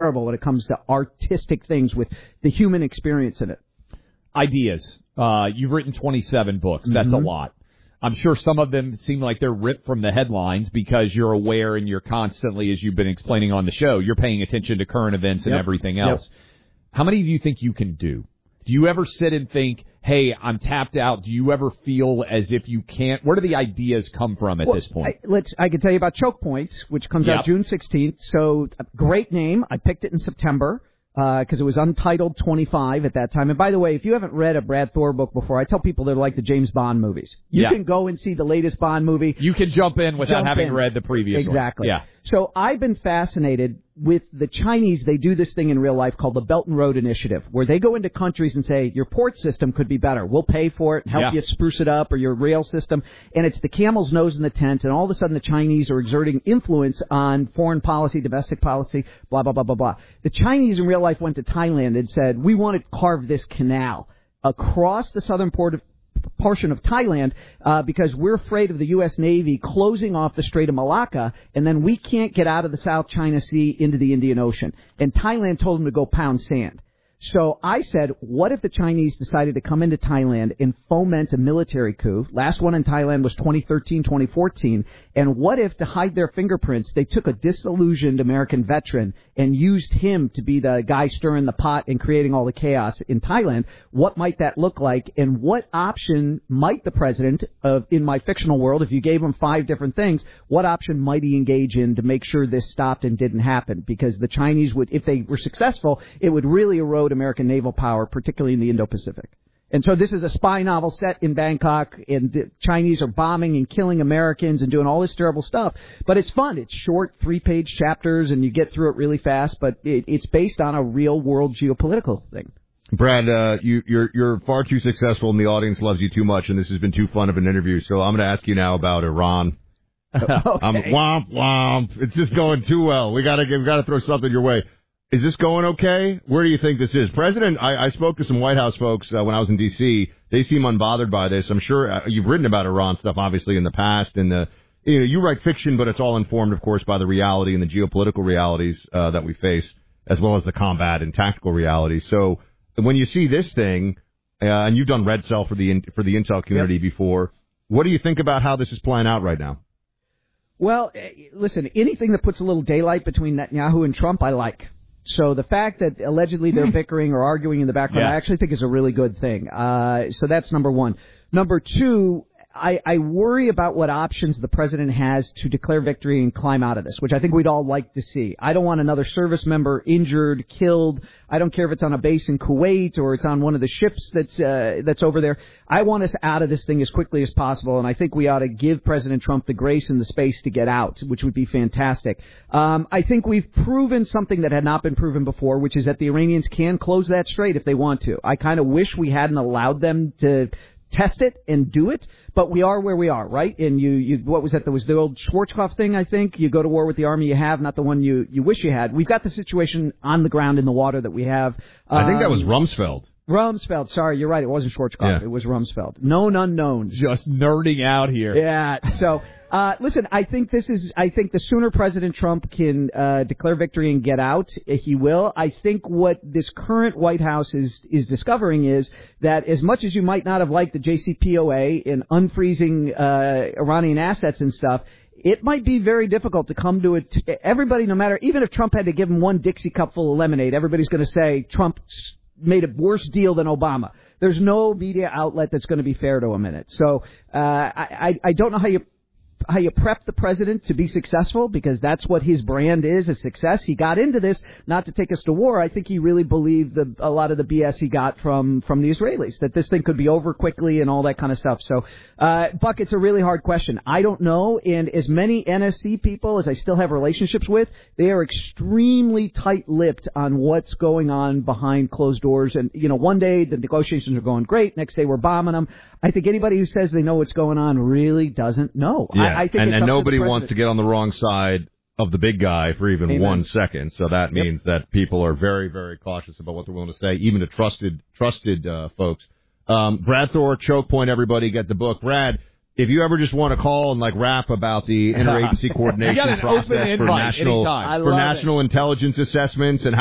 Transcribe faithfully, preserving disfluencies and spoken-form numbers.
terrible when it comes to artistic things with the human experience in it. Ideas. Uh, you've written twenty-seven books. That's mm-hmm. a lot. I'm sure some of them seem like they're ripped from the headlines because you're aware and you're constantly, as you've been explaining on the show, you're paying attention to current events and yep. everything else. Yep. How many do you think you can do? Do you ever sit and think, hey, I'm tapped out? Do you ever feel as if you can't? Where do the ideas come from at well, this point? I, let's. I can tell you about Choke Point, which comes yep. out June sixteenth. So, great name. I picked it in September. Because uh, it was Untitled twenty-five at that time. And by the way, if you haven't read a Brad Thor book before, I tell people they're like the James Bond movies. You yeah. can go and see the latest Bond movie. You can jump in without jump having in. read the previous Exactly. ones. Yeah. So I've been fascinated with the Chinese. They do this thing in real life called the Belt and Road Initiative, where they go into countries and say, your port system could be better. We'll pay for it and help yeah. you spruce it up, or your rail system. And it's the camel's nose in the tent, and all of a sudden the Chinese are exerting influence on foreign policy, domestic policy, blah, blah, blah, blah, blah. The Chinese in real life went to Thailand and said, we want to carve this canal across the southern port of portion of Thailand uh, because we're afraid of the U S Navy closing off the Strait of Malacca, and then we can't get out of the South China Sea into the Indian Ocean. And Thailand told them to go pound sand. So I said, what if the Chinese decided to come into Thailand and foment a military coup? Last one in Thailand was twenty thirteen, twenty fourteen. And what if, to hide their fingerprints, they took a disillusioned American veteran and used him to be the guy stirring the pot and creating all the chaos in Thailand? What might that look like? And what option might the president, of, in my fictional world, if you gave him five different things, what option might he engage in to make sure this stopped and didn't happen? Because the Chinese would, if they were successful, it would really erode American naval power, particularly in the Indo-Pacific. And so this is a spy novel set in Bangkok, and the Chinese are bombing and killing Americans and doing all this terrible stuff. But it's fun. It's short, three-page chapters, and you get through it really fast. But it, it's based on a real-world geopolitical thing. Brad, uh, you, you're you're far too successful, and the audience loves you too much, and this has been too fun of an interview. So I'm going to ask you now about Iran. Okay. I'm womp womp. It's just going too well. We got to we got to throw something your way. Is this going okay? Where do you think this is? President, I, I spoke to some White House folks uh, when I was in D C. They seem unbothered by this. I'm sure uh, you've written about Iran stuff, obviously, in the past. And uh, you know, you write fiction, but it's all informed, of course, by the reality and the geopolitical realities uh, that we face, as well as the combat and tactical realities. So when you see this thing, uh, and you've done Red Cell for the for the intel community yep. before, what do you think about how this is playing out right now? Well, listen, anything that puts a little daylight between Netanyahu and Trump, I like. So the fact that allegedly they're bickering or arguing in the background, yeah. I actually think is a really good thing. Uh, so that's number one. Number two, I, I worry about what options the president has to declare victory and climb out of this, which I think we'd all like to see. I don't want another service member injured, killed. I don't care if it's on a base in Kuwait or it's on one of the ships that's uh, that's over there. I want us out of this thing as quickly as possible, and I think we ought to give President Trump the grace and the space to get out, which would be fantastic. Um, I think we've proven something that had not been proven before, which is that the Iranians can close that strait if they want to. I kind of wish we hadn't allowed them to test it and do it, but we are where we are, right? And you, you what was that? There was the old Schwarzkopf thing, I think. You go to war with the army you have, not the one you, you wish you had. We've got the situation on the ground in the water that we have. I think that was um, Rumsfeld. Rumsfeld, sorry, you're right. It wasn't Schwarzkopf. Yeah. It was Rumsfeld. Known unknowns. Just nerding out here. Yeah. So, uh, listen, I think this is, I think the sooner President Trump can uh, declare victory and get out, he will. I think what this current White House is, is discovering is that as much as you might not have liked the J C P O A in unfreezing uh, Iranian assets and stuff, it might be very difficult to come to it. Everybody, no matter, even if Trump had to give him one Dixie cup full of lemonade, everybody's going to say Trump made a worse deal than Obama. There's no media outlet that's going to be fair to him in it. So uh, I, I don't know how you how you prep the president to be successful, because that's what his brand is, a success. He got into this not to take us to war. I think he really believed the, a lot of the B S he got from, from the Israelis, that this thing could be over quickly and all that kind of stuff. So, uh, Buck, it's a really hard question. I don't know. And as many N S C people as I still have relationships with, they are extremely tight-lipped on what's going on behind closed doors. And, you know, one day the negotiations are going great. Next day we're bombing them. I think anybody who says they know what's going on really doesn't know. Yeah. I, I think and it's and nobody to wants to get on the wrong side of the big guy for even Amen. one second. So that means yep. that people are very, very cautious about what they're willing to say, even to trusted trusted uh, folks. Um, Brad Thor, Choke Point, everybody get the book. Brad, if you ever just want to call and like rap about the interagency coordination process for national for national it. intelligence assessments and how